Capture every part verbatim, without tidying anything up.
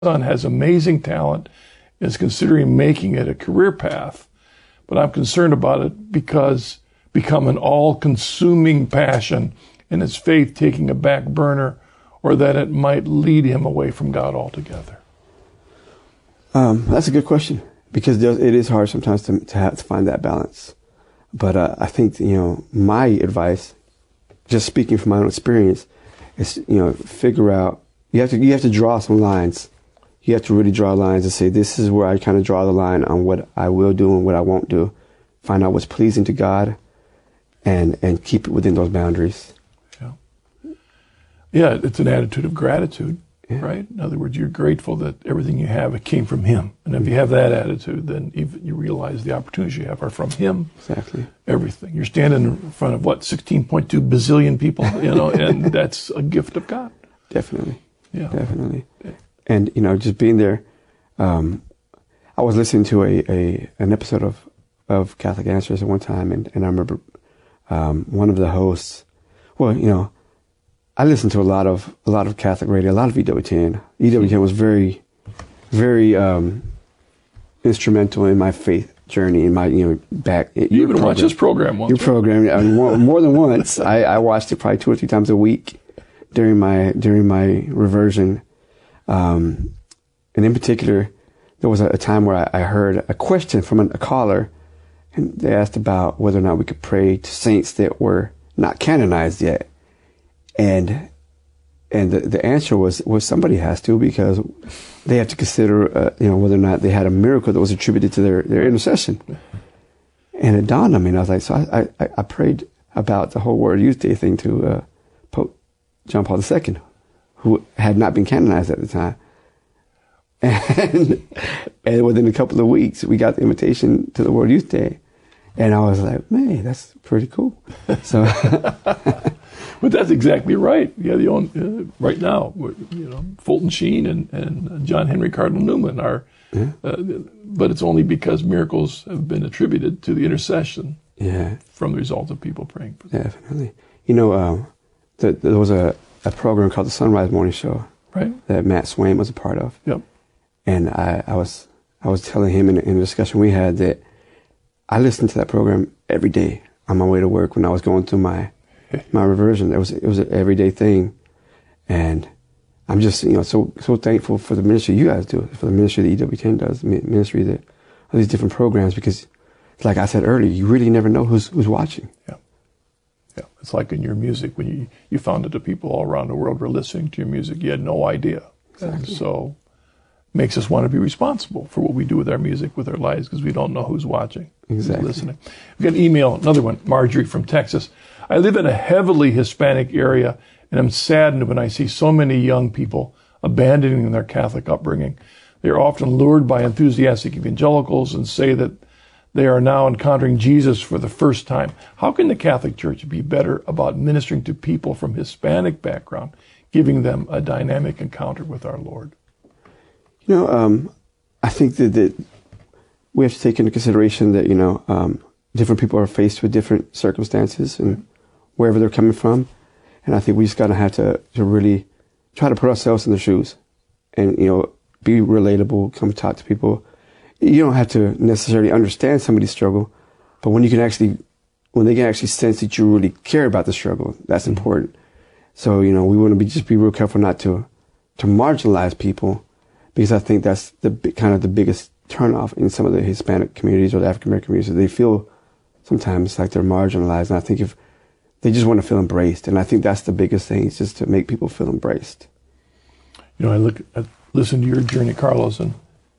son has amazing talent, is considering making it a career path, but I'm concerned about it because become an all-consuming passion and his faith taking a back burner, or that it might lead him away from God altogether? Um, that's a good question, because it is hard sometimes to, to have to find that balance. But uh, I think, you know, my advice, just speaking from my own experience, is, you know, figure out, you have to you have to draw some lines. You have to really draw lines and say, this is where I kind of draw the line on what I will do and what I won't do. Find out what's pleasing to God, and and keep it within those boundaries. Yeah, yeah, it's an attitude of gratitude, yeah. right? In other words, you're grateful that everything you have, it came from Him. And if you have that attitude, then even you realize the opportunities you have are from Him. Exactly. Everything. You're standing in front of, what, sixteen point two bazillion people, you know, and that's a gift of God. Definitely. Yeah. Definitely. And, you know, just being there, um, I was listening to a, a an episode of, of Catholic Answers at one time, and, and I remember um, one of the hosts, well, you know, I listened to a lot of a lot of Catholic radio, a lot of E W ten. E W ten was very, very um, instrumental in my faith journey, in my, you know, back. You even program, watched this program once. Your program, I mean, more, more than once. I, I watched it probably two or three times a week during my during my reversion. Um, and in particular, there was a, a time where I, I heard a question from a, a caller, and they asked about whether or not we could pray to saints that were not canonized yet. And and the, the answer was, well, somebody has to, because they have to consider, uh, you know, whether or not they had a miracle that was attributed to their, their intercession. And it dawned on me, and I was like, so I, I, I prayed about the whole World Youth Day thing to uh, Pope John Paul the Second, who had not been canonized at the time. And, and within a couple of weeks, we got the invitation to the World Youth Day. And I was like, man, that's pretty cool. So, but that's exactly right. Yeah, the only, uh, right now, you know, Fulton Sheen and, and John Henry Cardinal Newman are, yeah. uh, but it's only because miracles have been attributed to the intercession yeah. from the result of people praying for them. Definitely. You know, um, the, there was a, a program called the Sunrise Morning Show, right, that Matt Swain was a part of. Yep. And I, I was I was telling him in, in a discussion we had that I listened to that program every day on my way to work when I was going through my my reversion. It was it was an everyday thing, and I'm just, you know, so so thankful for the ministry you guys do, for the ministry that E W ten does, the ministry that all these different programs, because, like I said earlier, you really never know who's who's watching. Yeah. Yeah, it's like in your music, when you, you found that the people all around the world were listening to your music, you had no idea. Exactly. And so makes us want to be responsible for what we do with our music, with our lives, because we don't know who's watching, exactly. who's listening. We've got an email, another one, Marjorie from Texas. I live in a heavily Hispanic area, and I'm saddened when I see so many young people abandoning their Catholic upbringing. They are often lured by enthusiastic evangelicals and say that they are now encountering Jesus for the first time. How can the Catholic Church be better about ministering to people from Hispanic background, giving them a dynamic encounter with our Lord? You know, um, I think that, that we have to take into consideration that, you know, um, different people are faced with different circumstances and wherever they're coming from. And I think we just got to have to to really try to put ourselves in their shoes and, you know, be relatable, come talk to people. You don't have to necessarily understand somebody's struggle, but when you can actually, when they can actually sense that you really care about the struggle, that's mm-hmm. important. So, you know, we want to be just be real careful not to to marginalize people, because I think that's the kind of the biggest turnoff in some of the Hispanic communities or the African American communities. They feel sometimes like they're marginalized, and I think if they just want to feel embraced, and I think that's the biggest thing, is just to make people feel embraced. You know, I look, I listen to your journey, Carlos, and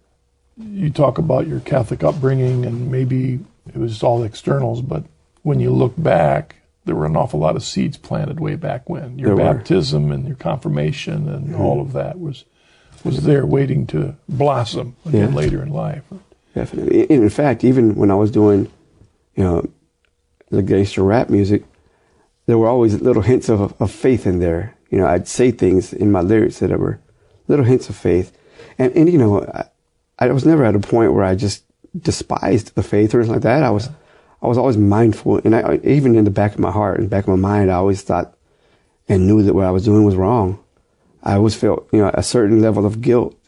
you talk about your Catholic upbringing, and maybe it was all externals, but when you look back, there were an awful lot of seeds planted way back when. Your there baptism were. And your confirmation and mm-hmm. all of that was was there waiting to blossom again yeah. later in life. Definitely. In fact, even when I was doing, you know, the gangster rap music, there were always little hints of, of faith in there. You know, I'd say things in my lyrics that were little hints of faith. And, and you know, I, I was never at a point where I just despised the faith or anything like that. I was, I was always mindful. And I, even in the back of my heart and back of my mind, I always thought and knew that what I was doing was wrong. I always felt, you know, a certain level of guilt